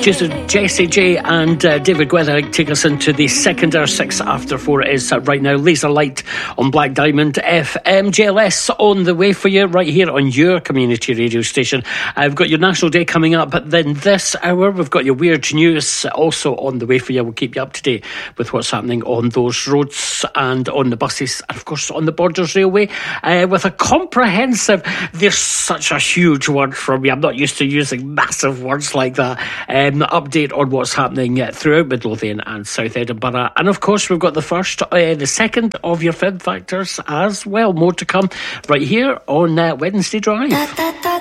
Jessie J and David Guetta take us into the second hour. 6 after 4 it is right now. Laser Light on Black Diamond FM. JLS on the way for you right here on your community radio station. I've got your National Day coming up, but then this hour we've got your weird news also on the way for you. We'll keep you up to date with what's happening on those roads and on the buses and of course on the Borders Railway with a comprehensive, there's such a huge word for me, I'm not used to using massive words like that, update on what's happening throughout Midlothian and South Edinburgh. And of course we've got the second of your Fib Factors as well. More to come right here on Wednesday Drive.